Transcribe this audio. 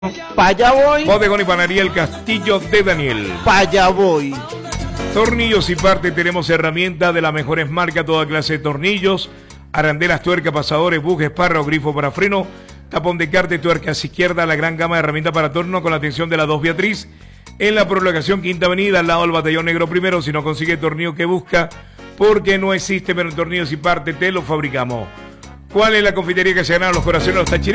Pa' allá voy. Bodegón y Panadería El Castillo de Daniel. Pa' allá voy. Tornillos y parte, tenemos herramientas de las mejores marcas, toda clase de tornillos, arandelas, tuercas, pasadores, bujes, parra o grifo para freno, tapón de carte, tuercas izquierda, la gran gama de herramientas para torno con la atención de la 2 Beatriz, en la prolongación Quinta Avenida, al lado del Batallón Negro Primero. Si no consigue el tornillo que busca, porque no existe, pero en tornillos y parte te lo fabricamos. ¿Cuál es la confitería que se ganaron los corazones de los tachireros?